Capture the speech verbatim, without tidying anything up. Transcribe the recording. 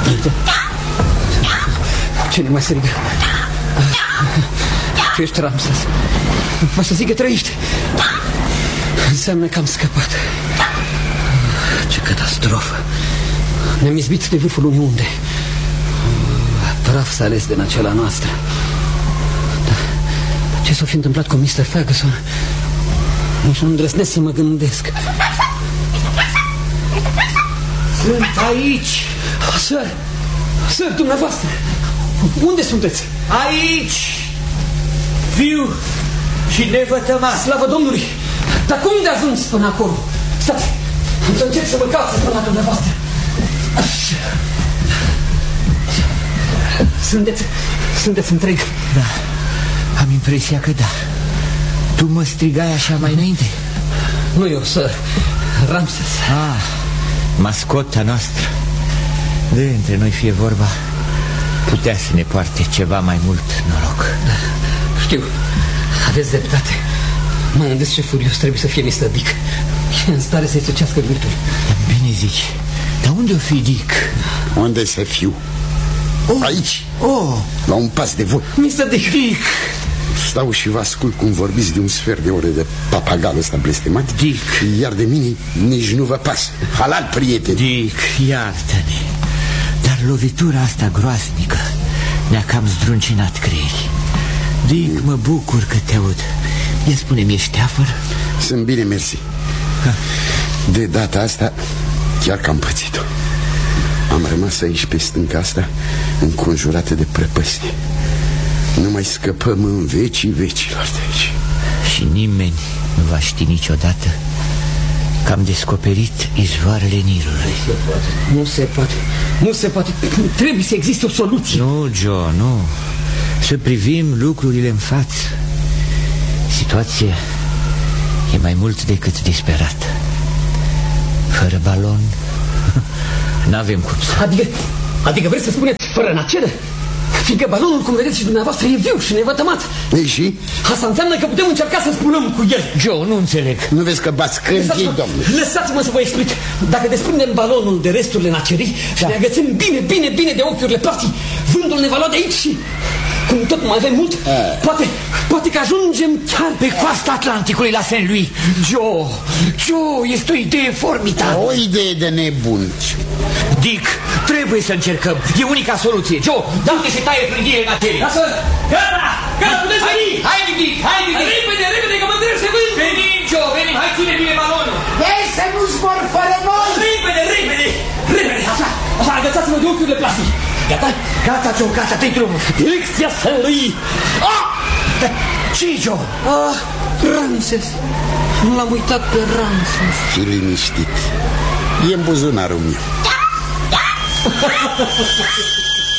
Cine mai strigă? Tu ești Ramses. Vă să zic că trăiești. Înseamnă că am scăpat. Ce catastrofă. Ne-am izbit de vârful lumii unde. Praf s-a ales de năceala noastră. Dar ce s-a fi întâmplat cu mister Ferguson? Nici nu îndrăznesc să mă gândesc. Sunt aici. Sir, sir, dumneavoastră, unde sunteți? Aici, viu și nevătămat. Slavă Domnului! Dar cum de ajungi până acolo? Stați, am să încerc să vă caut până la dumneavoastră. Sunteți, sunteți întreg? Da, am impresia că da. Tu mă strigai așa mai înainte? Nu eu, sir, Ramses. Ah, mascota noastră. De între noi fie vorba, putea să ne poarte ceva mai mult noroc. Da, știu, aveți dreptate. Mă gândesc ce furios trebuie să fie mister Dick. E în stare să-i sucească gâtul. Bine zici, dar unde o fi Dick? Unde să fiu? Oh. Aici, oh. La un pas de voi. mister Dick, Dick. Stau și vă ascult cum vorbiți de un sfert de ore de papagal ăsta blestemat. Dick. Iar de mine nici nu vă pasă. Halal, prieteni. Dick, iartă-ne. Dar lovitura asta groaznică ne-a cam zdruncinat creierii. Dick, mă bucur că te aud. Ia spune-mi, ești teafăr? Sunt bine, mersi. De data asta chiar că am pățit-o. Am rămas aici pe stânca asta, înconjurată de prăpăstii. Nu mai scăpăm în vecii vecilor de aici. Și nimeni nu va ști niciodată că am descoperit izvoarele Nilului. Nu se poate, nu se poate. Trebuie să existe o soluție. Nu, Joe, nu. Să privim lucrurile în față. Situația e mai mult decât disperată. Fără balon n-avem cum să... Adică, adică vreți să spuneți fără naceră? Fiindcă balonul, cum vedeți și dumneavoastră, e viu și nevătămat. Ei și? Asta înseamnă că putem încerca să spulăm cu el. Joe, nu înțeleg. Nu vezi că bați câmpii, domnule? Lăsați-mă să vă explic. Dacă desprindem balonul de resturile nacerii și da. ne agățăm bine, bine, bine de ochiurile plastii, vântul ne va lua de aici și... Cum tot mai avem mult, A. poate, poate că ajungem chiar pe coasta Atlanticului la Saint Louis. Joe, Joe, este o idee formidabilă. O idee de nebun. Dick, trebuie să încercăm. E unica soluție. Joe, du-te și taie frânghile nacerii. Lasă! Gata! Gata, puteți veni! Hai, Dick, hai, Dick! Repede, repede, că mă trebuie să vând! Venim, Joe, venim, hai, ține bine balonul. Ei, să nu zbor fără noi! Repede, repede, repede! Așa, așa, agățați-mă de ochiurile plastii. Gata? Gata, Joe, gata, dă-i drumul. Direcția Saint-Louis. Ah! Ce-i, Joe? Ah, Ramses. Nu l-am uitat pe Ramses. Fii liniștit. E în buzunarul meu.